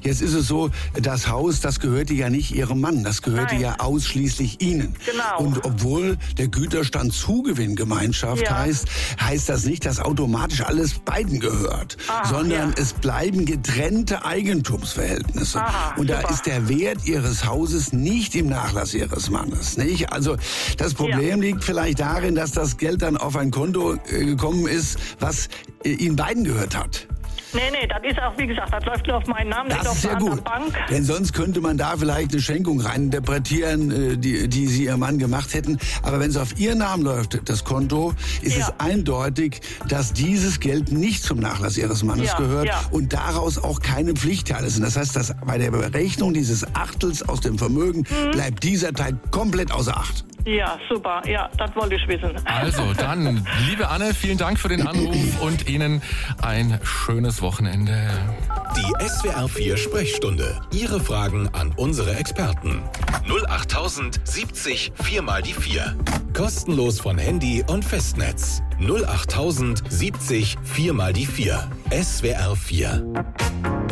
Jetzt ist es so, das Haus, das gehörte ja nicht Ihrem Mann, das gehörte ja ausschließlich Ihnen. Genau. Und obwohl der Güterstand Zugewinngemeinschaft heißt das nicht, dass automatisch alles beiden gehört, sondern es bleiben getrennte Eigentumsverhältnisse. Und da ist der Wert Ihres Hauses nicht im Nachlass Ihres Mannes, nicht? Also das Problem liegt vielleicht darin, dass das Geld dann auf ein Konto gekommen ist, was Ihnen beiden gehört hat. Nee, das ist auch, wie gesagt, das läuft nur auf meinen Namen, Das auf ist ja einer gut, anderen Bank. denn sonst könnte man da vielleicht eine Schenkung reininterpretieren, die Sie Ihrem Mann gemacht hätten. Aber wenn es auf Ihren Namen läuft, das Konto, ist es eindeutig, dass dieses Geld nicht zum Nachlass Ihres Mannes gehört und daraus auch keine Pflichtteile sind. Das heißt, dass bei der Berechnung dieses Achtels aus dem Vermögen bleibt dieser Teil komplett außer Acht. Ja, super. Ja, das wollte ich wissen. Also dann, liebe Anne, vielen Dank für den Anruf und Ihnen ein schönes Wochenende. Die SWR 4 Sprechstunde. Ihre Fragen an unsere Experten. 08000 70 4 mal die 4. Kostenlos von Handy und Festnetz. 08000 70 4 mal die 4. SWR 4.